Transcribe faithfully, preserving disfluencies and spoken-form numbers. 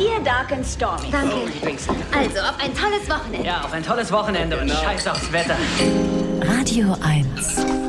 Dear Dark and Stormy. Danke. Oh, Lieblings. Also, auf ein tolles Wochenende. Ja, auf ein tolles Wochenende Genau. und scheiß aufs Wetter. Radio eins.